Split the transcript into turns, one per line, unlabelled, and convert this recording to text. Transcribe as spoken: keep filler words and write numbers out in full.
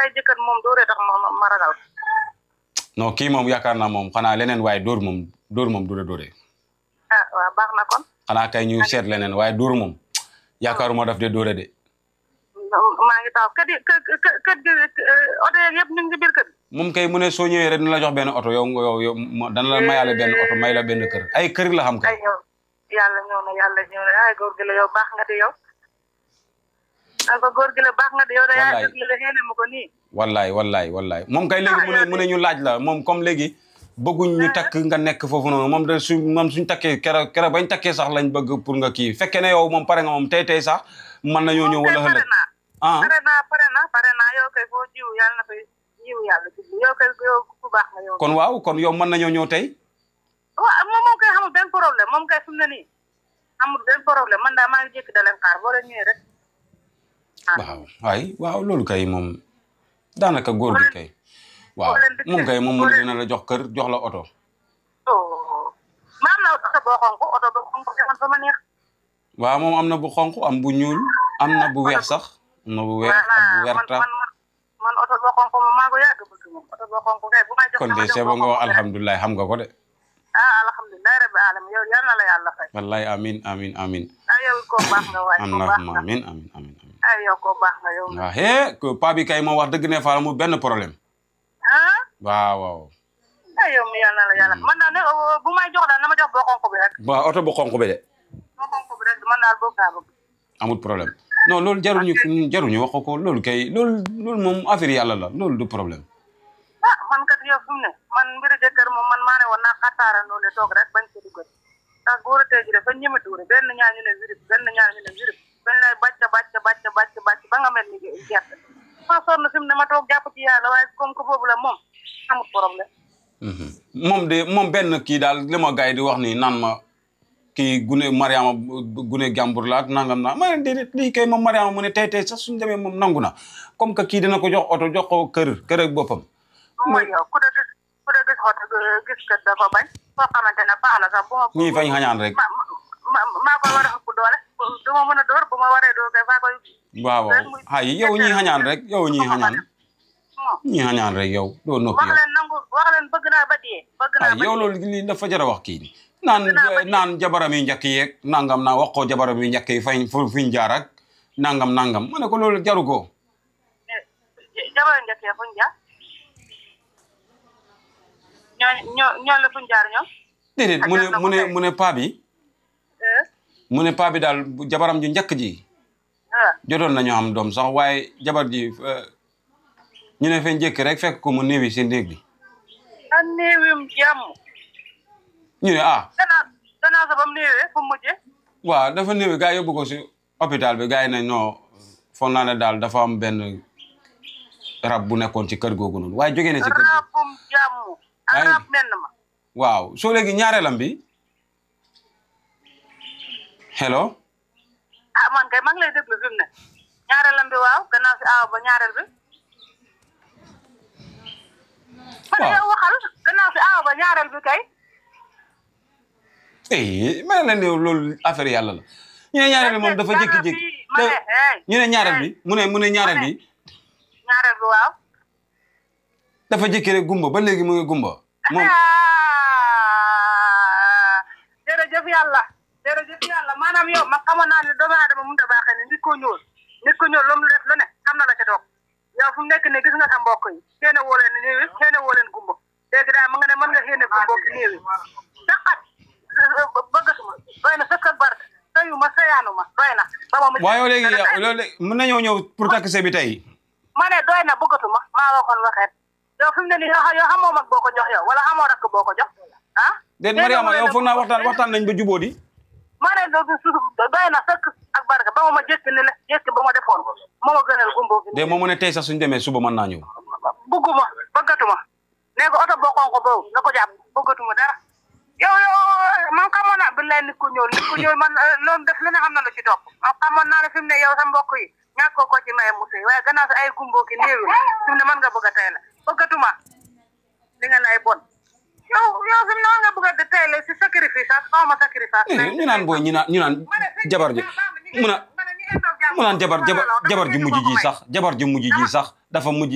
waaye jëkkër moom dóoree tax ma ma ragal.
non kii moom yaakaar naa moom xanaa leneen waaye dóor moom dóor moom du la dóoree.
ah waaw baax na kon.
xanaa kay ñu seet leneen waaye dóor moom yaakaaruma daf de dóore de.
maa ngi taw kër yi kër kër gi oto yeeg yëpp ñu ngi ci biir kër.
moom kay mu ne soo ñëwee rek dina la jox benn oto yow yow yow dana la mayaale benn oto may la benn kër ay kër la xam kay.
ay yow yàlla ñëw na yàlla ñëw na ay góor gi la yow baax nga di yow. ay ko góor gi la baax nga di yow. wallaay da yaa la xéene ma ko nii.
wallaay wallaay wallaay moom kay léegi mu ne mu ne ñu laaj la moom comme léegi bëgguñ ñu takk nga nekk foofu noonu moom de su moom suñ takkee kera kera bañ takkee sax lañ bëgg pour nga kii fekkee ne yow moom pare nga moom tey tey sax mën nañoo ñëw wala ëllëg.
ah pare naa pare naa pare naa yow kay foo jiw yàlla na koy jiw yàlla ci yow kay yow ku baax nga yow.
kon waaw kon yow mën nañoo ñëw tey.
waaw moom moom kay xamul benn problème moom kay fi mu ne nii amul benn problème man daal maa ngi jékki da leen xaar boo leen ñëwee rek.
waaw waay waaw loolu kay moom daanaka góor gi kay. waaw moom kay moom mu dina la jox kër jox la oto.
oh maa am na oto boo xonk oto boo xonk man fa ma neex.
waaw moom am na bu xonk am bu ñuul am na bu weex sax. am na bu weex ak bu werta.
man man man oto boo xonk moom maa ko yàgg bëgg moom oto boo xonk kay bu may jox.
kon de c'est bon nga wax alhamdulilah xam nga ko de.
ah alhamdulilah rabbi alamin yow yal na la yàlla fay.
wallahi amin amin amin.
ah yow ko baax nga waay ko baax nga
amin amin amin.
ah yow ko baax nga yow.
waaw hee ko paa bi kay moom wax dëgg ne fa mu benn problème.
ah.
waaw waaw.
ah yow mi yal na la yàlla man daal ne bu may jox daal na ma jox boo xonk bi rek.
waaw oto bu xonk bi de.
boo xonk bi rek man daal bëgg naa bëgg.
amul problème non loolu jaruñu jaruñu wax ko loolu kay loolu loolu moom affaire yàlla la loolu du problème.
ah man kat yow fi mu ne man mbiru jëkkër moom man maa ne woon naa xattaara noonu toog rek bañ ko duggal ndax góor a tey ji dafa ñeme tuure benn ñaar ñu ne virus benn ñaar ñu ne virus benn lay bàcc bàcc bàcc bàcc bàcc ba nga mel ni gerte maa sonn fi mu ne ma toog jàpp ci yàlla waaye comme que boobu la moom amul problème.
moom de moom benn kii daal li ma gars yi di wax nii naan ma kii gune Mariama gune Gàmbur la ak nangam naa ma ne déedéet lii kay moom Mariama mu ne tey tey sax suñu demee moom nangu na comme que kii dina ko jox oto jox ko kër kër ak boppam.
mooy yow ku de gis ku de gis oto gis kër da ko bañ foo xamante ne baax na sax bu ma.
ñii fañ xañaan rek.
ma ma maa koy war a ëpp doole du ma mën a door bu ma waree door kay faa koy.
waaw waaw ay yow ñii xañaan rek yow ñii xañaan ñii xañaan rek yow doo noppi yow.
wax leen nangu wax leen bëgg naa ba dee. bëgg naa ba dee
yow loolu lii dafa jar a wax kii naan naan jabaram yi njëkk yeeg nangam naa wax ko jabaram yi njëkk yi fañ fuñ jaar ak nangam nangam ma ne ko loolu jaru ko.
jabaram njëkk yi fuñ jaar ñoo ñoo ñoo la fuñ jaar ñoom.
déedéet mu ne mu ne mu ne paa bi. mu ne paa bi daal jabaram ju njëkk ji. jotoon nañu am doom sax waaye jabar ji ñu ne fe njëkk rek fekk ko mu néewi si néeg bi.
ah néewim jàmm.
ñu ne ah.
gannaaw gannaaw sa ba mu néewee fu mu mujjee.
waaw dafa néewi gars yi yóbbu ko si hôpital bi gars yi nañ non foog naa ne daal dafa am benn rab bu nekkoon ci kër googu noonu waaye jógee na si kër gi.
rabum jàmm. ak rab nenn ma.
waaw soo léegi ñaareelam bi. hello.
ah man kay maa ngi lay déglu fi mu ne. ñaareelam bi waaw gannaaw si aaw ba ñaareel bi.
waaw
man yow waxal gannaaw si aaw ba ñaareel bi kay.
eh ma ne leen loolu affaire yàlla la ñu ne ñaareel bi moom dafa jékki-jékki ñu ne ñaareel bi mu ne mu ne ñaareel bi.
ñaareel bi waaw.
dafa jékki rek gumba ba léegi mu ngi gumba. moom
jërëjëf yàlla jërëjëf yàlla maanaam yow man xamoon naa ne doomu aadama mënut a baaxee ne nit ko ñuul nit ko ñuul lu mu def lu ne am na la ca toog yow fu mu nekk nii gis nga sa mbokk yi xéene woo leen néew yi xéene woo leen gumba léegi daal mu nga ne mën nga xéene bu mbokk néew yi saqat bëggatuma doy na sëkk ak barke sëyu ma sëyaanu ma doy na ba ma
waaw yow léegi loolu mën nañoo ñëw pour takk see bi tey
ma ne doy na bëggatuma maa waxoon waxeet yow fi mu ne nii yow xamoo mag boo ko jox yow wala xamoo rakk boo ko jox ah
déet Mariama yow foog naa waxtaan waxtaan nañ ba jubóo di
ma ne doy na sëkk ak barke ba ma ma jëkk ni la jëkk ba ma defoon moo ma gënal gumbo fi
de moom mu ne tey sax suñu demee suba mën naa ñëw
bugguma bëggatuma nee ko oto boo xonko boobu nga ko jàpp bëggatuma dara yow yow man xamoon naa billaay nit ku ñuul nit ku ñuul man loolu def lu ne xam na lu ci topp man xamoon naa ne fi mu ne yow sa mbokk yi ñàkk ko ci maye musée waaye gannaaw si ay gumbo ki néew yi fi mu ne mën nga bëgg a tey la bëggatuma li nga lay bon yow yow fi mu ne nga bëgg a tey la si sacrifice ak xaw ma sacrifice
ñu naan booy ñu naan ñu naan jabar ji mu na mu naan jabar jabar jabar ji mujj ji sax jabar ji mujj ji sax dafa mujj